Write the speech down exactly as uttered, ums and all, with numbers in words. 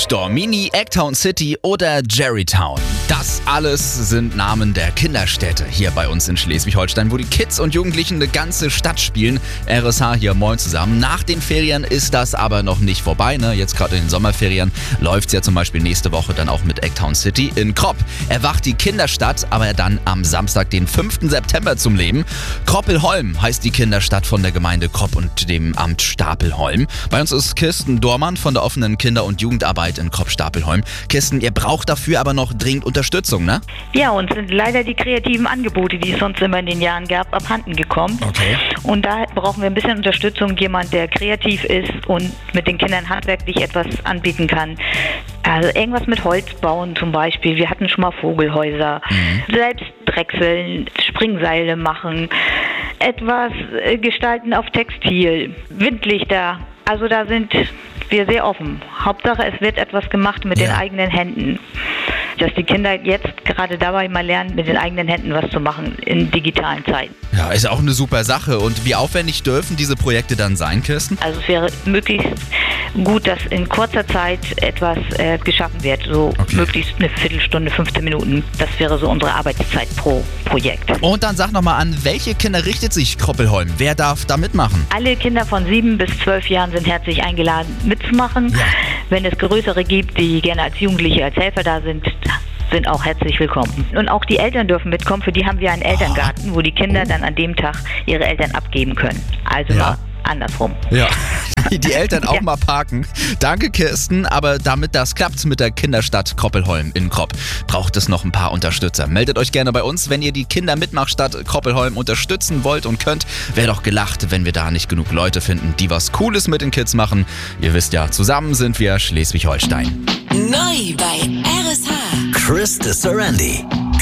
Victor, Mini, Eggtown City oder Jerrytown. Das alles sind Namen der Kinderstädte hier bei uns in Schleswig-Holstein, wo die Kids und Jugendlichen eine ganze Stadt spielen. R S H hier, moin zusammen. Nach den Ferien ist das aber noch nicht vorbei, ne? Jetzt gerade in den Sommerferien läuft es ja zum Beispiel nächste Woche dann auch mit Eggtown City. In Kropp erwacht die Kinderstadt, aber dann am Samstag, den fünften September zum Leben. Kroppelholm heißt die Kinderstadt von der Gemeinde Kropp und dem Amt Stapelholm. Bei uns ist Kirsten Dormann von der offenen Kinder- und Jugendarbeit in Kropp-Stapelholm. Kirsten, ihr braucht dafür aber noch dringend Unterstützung, ne? Ja, uns sind leider die kreativen Angebote, die es sonst immer in den Jahren gab, abhanden gekommen. Okay. Und da brauchen wir ein bisschen Unterstützung, jemand, der kreativ ist und mit den Kindern handwerklich etwas anbieten kann. Also irgendwas mit Holz bauen zum Beispiel. Wir hatten schon mal Vogelhäuser, mhm. selbst drechseln, Springseile machen, etwas äh, gestalten auf Textil, Windlichter. Also da sind wir sehr offen. Hauptsache, es wird etwas gemacht mit ja. den eigenen Händen. Dass die Kinder jetzt gerade dabei mal lernen, mit den eigenen Händen was zu machen in digitalen Zeiten. Ja, ist auch eine super Sache. Und wie aufwendig dürfen diese Projekte dann sein, Kirsten? Also es wäre möglichst gut, dass in kurzer Zeit etwas äh, geschaffen wird. So okay. möglichst eine Viertelstunde, fünfzehn Minuten. Das wäre so unsere Arbeitszeit pro Projekt. Und dann sag nochmal, an welche Kinder richtet sich Kroppelholm? Wer darf da mitmachen? Alle Kinder von sieben bis zwölf Jahren sind herzlich eingeladen, mitzumachen. Ja. Wenn es größere gibt, die gerne als Jugendliche, als Helfer da sind, sind auch herzlich willkommen. Und auch die Eltern dürfen mitkommen. Für die haben wir einen Elterngarten, wo die Kinder dann an dem Tag ihre Eltern abgeben können. Also ja. mal andersrum. Ja, die Eltern auch ja. mal parken. Danke, Kirsten. Aber damit das klappt mit der Kinderstadt Kroppelholm in Kropp, braucht es noch ein paar Unterstützer. Meldet euch gerne bei uns, wenn ihr die Kindermitmachstadt Kroppelholm unterstützen wollt und könnt. Wäre doch gelacht, wenn wir da nicht genug Leute finden, die was Cooles mit den Kids machen. Ihr wisst ja, zusammen sind wir Schleswig-Holstein. Neu bei R S H. Chris de Sorandi.